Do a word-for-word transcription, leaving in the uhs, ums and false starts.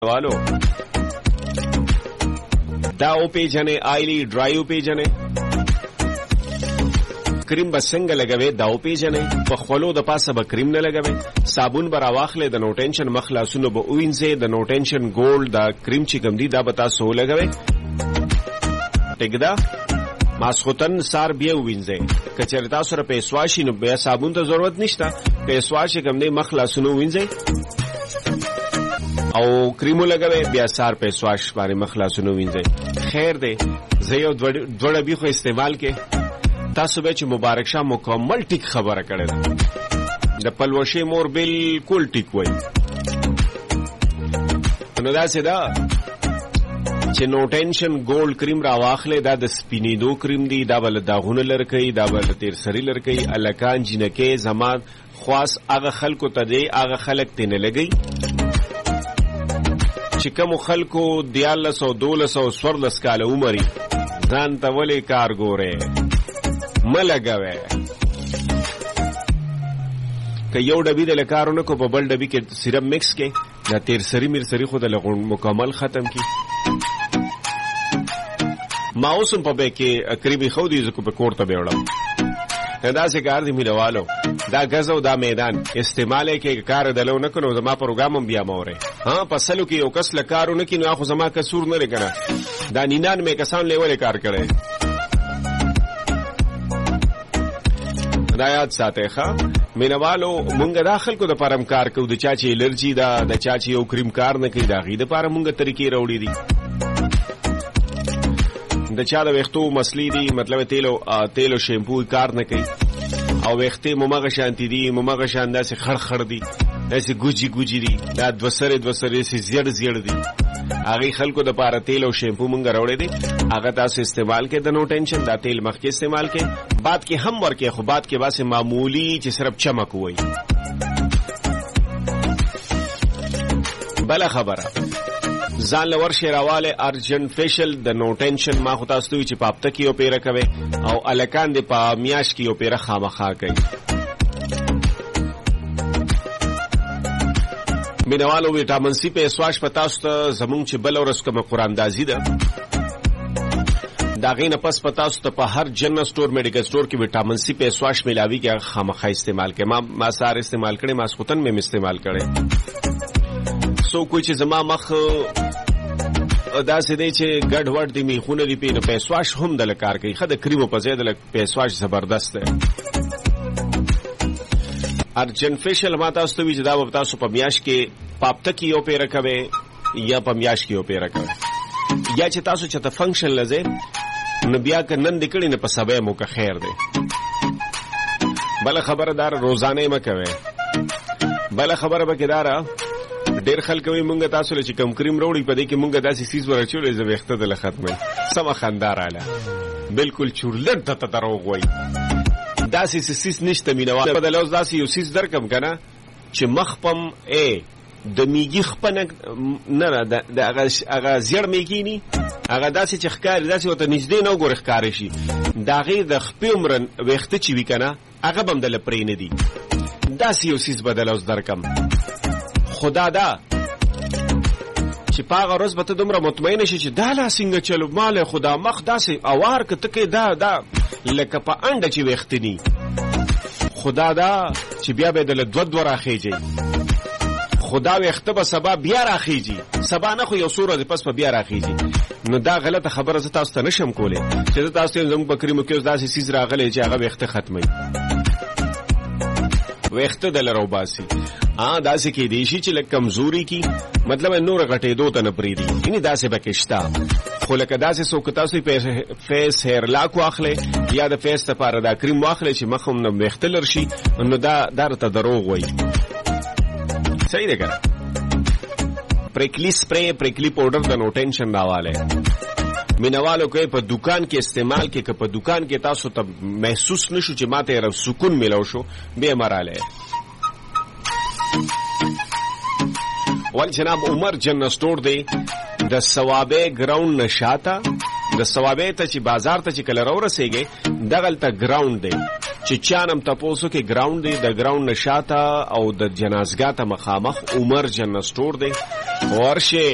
والو دا او پیجنې آیلی ډرای او پیجنې کریم به څنګه لګوي دا او پیجنې په خولو د پاسه به کریم نه لګوي صابون به راواخلې د نو ټینشن مخ لاسونو به وینځي د نو ټینشن ګولډ دا کریم چې کوم دی دا به تاسو لګوي ټیک ده ماسختن سار بیا وینځي کچره تاسو سره پیس واشي نو بیا صابون ته ضرورت نشته پیس واش کوم دی مخ لاسونو وینځي او کریمو لګوي بیا سار پیس واش باندې مخ لاسونو وینځي خیر دی زه یو دوړه به خو استعمال کې تاسو به چې مبارک شاه مکمل ټیک خبره کړې ده د پلوشي مور بالکل ټیک وای نو دا څه ده چې نو ټینشن ګولډ کریم را واخلې دا د سپینیدو کریم دی دا بل داغونه لرکې دا بل تیر سری لرکې الکان جنکه زمان خاص هغه خلکو ته دی هغه خلک تنه لګي چې کوم خلکو دیاله سو دولس او سورلس کاله عمرې ځان ته ولې کار ګوره ملګوي که یو ډبی د لکارونه کو په بل ډبی کې سیرم مکس کې دا تیر سری میر سری خو د لغون مکمل ختم کی ما اوسم په به کې قریبي خو دې زکو په کوړه به وړم دا څه کار دی میلوالو دا غزو دا میدان استعمال کې کار دلو نه کړو زما پروګرام بیا مورې ها پسلو کې یو کس لکارونه کې نو خو زما کسور نه لګنه دا نینان مې کسان لیول کار کړي هدایت ساته ښا مینوالو مونږ داخل کو د پرم کار کو د چاچی الرجی دا د چاچی یو کریم کار نه کوي دا غي د پاره مونږ طریقې راوړي دي د چا د وختو مسلې دي مطلب تیلو تیلو شیمپو کار نه کوي او وختې مومغه شانتی دي مومغه شاندا سي خړ خړ دي داسې ګوجي ګوجي دي دا دوسره دوسره سي زیړ زیړ دي هغه خلکو د پاره تیل او شیمپو مونږ راوړې دي هغه تاسو استعمال کې د نو ټینشن دا تیل مخکې استعمال کې بعد کې هم ورکه خو بعد کې واسه معمولی چې صرف چمک وای بل خبره ځان لور شیراواله ارجن فیشل د نو ټینشن ما خو تاسو چې پاپته کې او پیره کوي او الکان د پامیاش کې او پیره خامخا کوي مینوالو ویټامین سی په اسواش پتاست زمون چې بل ورس کوم قران دازي ده دا غینه پس پتاست په هر جنرال سٹور میډیکل سٹور کې ویټامین سی په اسواش ملاوي کې خامخا استعمال کې ما ما سار استعمال کړي ما سختن مې استعمال کړي سو کوئی چې زما مخ دا سې دی چې ګډ وډ دی می خونه دی په اسواش هم د لکار کوي خد کریمو په زیاده لک په اسواش زبردست ده ارجن فیشل ما تاسو ته وی چې دا په تاسو په میاش کې پاپته کې یو پیره کوي یا په میاش کې یو پیره کوي یا چې تاسو چې ته فنکشن لزه نو بیا ک نن دکړي نه په سبا مو که خیر دی بل خبردار روزانه مکوي بل خبره به کېدارا ډیر خلک وي مونږ تاسو له چې کم کریم وروړي په دې کې مونږ داسې سیس ورچولې زه وخته د ختمه سم خندار اله بالکل چورلټ ته دروغ وای داسې سیس نشته مینه په دلوز داسې یو سیس درکم کنه چې مخپم ا د میګي خپنه نه نه د هغه هغه زیر میګینی هغه داسې چې ښکار داسې وته نږدې نه ګور ښکار شي دا غي د خپومرن وخته چې وکنه هغه بم د لپرې نه دي داسې یو سیس بدلوز درکم خدا دا چې پاغه روز به ته دومره مطمئن شې چې دا لا څنګه چلو مال خدا مخ داسې اوار کته کې دا دا لکه په انډه چې وختنی خدا دا چې بیا به د دوه دوه راخېږي خدا وخته به سبا بیا راخېږي سبا نه خو یو سورہ پس په بیا راخېږي نو دا غلطه خبره زه تاسو ته نشم کولای چې تاسو زموږ په کریمو کې داسې سیز راغلي چې هغه وخته ختمي وخته د لرو باسي ا داسې کې دی شي چې لکه کمزوري کی مطلب نور غټې دوه تن پری دي یعنی داسې بکشتا خو لکه داسې سو کتا سو په فیس هیر لاک واخلې یا د فیس لپاره دا کریم واخلې چې مخم نه وختلر شي نو دا درته دروغ وای صحیح ده کنه پریکلی سپری پریکلی پاوډر د نو ټینشن راواله مینوالو کوي په دکان کې استعمال کې که په دکان کې تاسو ته محسوس نشو چې ماته یو سکون ملو شو به مراله ول جناب عمر جن سٹور دی د ثوابه گراوند نشاته د ثوابه ته چې بازار ته چې کله راو رسیږي دغل ته گراوند دی چې چانم تاسو کې گراوند دی د گراوند نشاته او د جنازګاه ته مخامخ عمر جن سٹور دی ورشه